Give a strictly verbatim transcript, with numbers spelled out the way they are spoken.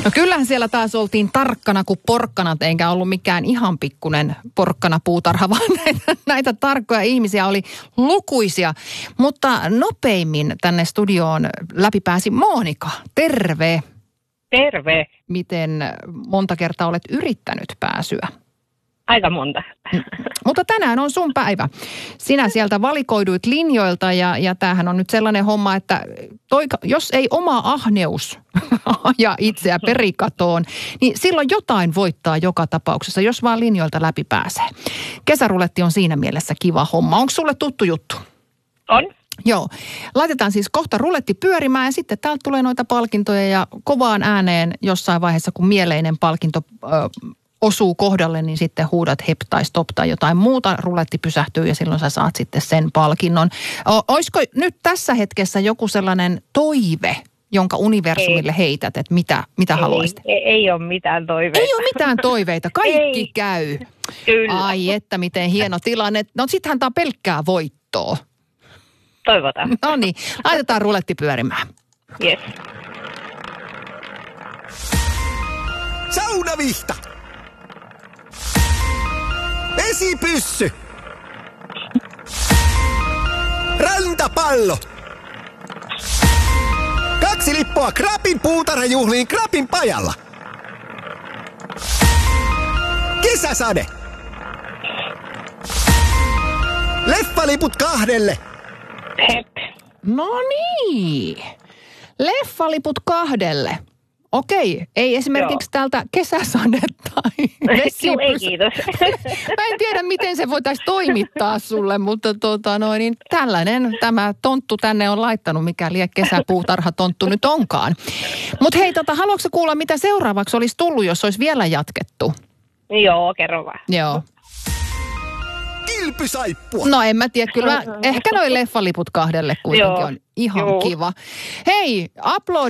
No kyllähän siellä taas oltiin tarkkana kuin porkkanat, eikä ollut mikään ihan pikkunen porkkanapuutarha, vaan näitä, näitä tarkkoja ihmisiä oli lukuisia. Mutta nopeimmin tänne studioon läpi pääsi Monika. Terve! Terve! Miten monta kertaa olet yrittänyt pääsyä? Aika monta. Mutta tänään on sun päivä. Sinä sieltä valikoiduit linjoilta ja, ja tämähän on nyt sellainen homma, että toi, jos ei oma ahneus ja itseä perikatoon, niin silloin jotain voittaa joka tapauksessa, jos vaan linjoilta läpi pääsee. Kesäruletti on siinä mielessä kiva homma. Onko sulle tuttu juttu? On. Joo. Laitetaan siis kohta ruletti pyörimään ja sitten täältä tulee noita palkintoja ja kovaan ääneen jossain vaiheessa, kun mieleinen palkinto ö, osuu kohdalle, niin sitten huudat hep tai stop tai jotain muuta. Ruletti pysähtyy ja silloin sä saat sitten sen palkinnon. O, olisiko nyt tässä hetkessä joku sellainen toive, jonka universumille ei. heität, että mitä, mitä ei, haluaisit? Ei, ei ole mitään toiveita. Ei ole mitään toiveita. Kaikki ei. käy. Kyllä. Ai että miten hieno tilanne. No sittenhän tämä on pelkkää voittoa. Toivotaan. No niin, laitetaan ruletti pyörimään. Yes. Saunavihta! Vesipyssy! Rantapallo! Kaksi lippua Krapin puutarhajuhliin Krapin pajalla! Kesäsade! Leffaliput kahdelle! Hep. No niin, leffaliput kahdelle. Okei, ei esimerkiksi Joo. täältä kesäsadetta tai Joo, ei kiitos. Mä en tiedä, miten se voitaisiin toimittaa sulle, mutta tota noin, niin tällainen tämä tonttu tänne on laittanut, mikäli kesäpuutarhatonttu nyt onkaan. Mutta hei, tota, haluatko kuulla, mitä seuraavaksi olisi tullut, jos olisi vielä jatkettu? Joo, kerro vaan. Joo. Kilpysaippua! No en mä tiedä, kyllä ehkä noi leffaliput kahdelle kuitenkin Joo. on ihan Joo. kiva. Hei, upload